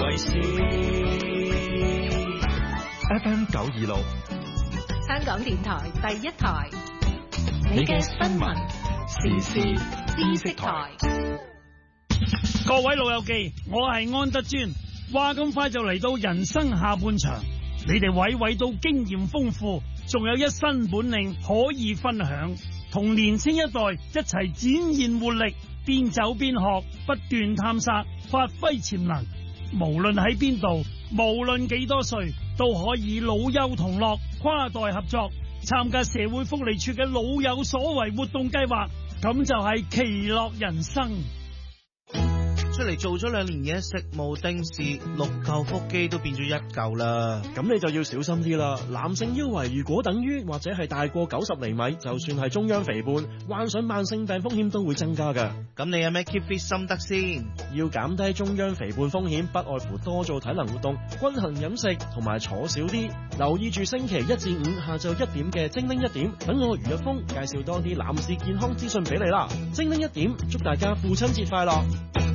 為事。 FM 926， 香港電台第一台，你嘅新聞時事知識台。 各位老友記，我係安德尊。話咁快就嚟到人生下半場，你哋位位都經驗豐富，仲有一身本領可以分享，同年輕一代一齊展現活力，邊走邊學，不斷探索，發揮潛能。無論喺邊度，無論幾多歲，都可以老幼同樂，跨代合作，參加社會福利處嘅老有所為活動計劃，咁就係其樂人生。 出嚟做咗2年嘢，食無定時，6嚿腹肌都變咗1嚿啦。 咁你就要小心啲啦。男性腰圍如果等於或者係大過90厘米，就算係中央肥胖，患上慢性病風險都會增加㗎。 咁你有咩 keep fit 心得先？ 要減低中央肥胖風險，不外乎多做體能活動，均衡飲食同埋坐少啲。留意住星期1至5下晝1點嘅精靈1點，等我余日峰介紹多啲男士健康資訊俾你啦。精靈1點，祝大家父親節快樂！